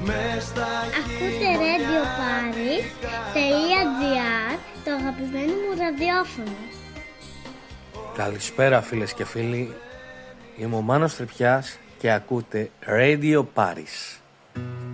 Ακούτε radioparis.gr, το αγαπημένο μου ραδιόφωνο. Καλησπέρα φίλες και φίλοι. Είμαι ο Μάνος Τρυπιάς και ακούτε Radio Paris.